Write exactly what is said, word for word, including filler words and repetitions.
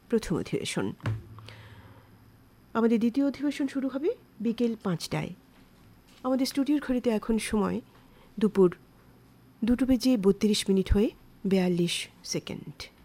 প্রথম অধিবেশন। আমাদের দ্বিতীয় অধিবেশন শুরু হবে বিকেল পাঁচটায়। আমাদের স্টুডিওর ঘড়িতে এখন সময় দুপুর দুটো বেজে বত্রিশ মিনিট হয়ে বেয়াল্লিশ সেকেন্ড।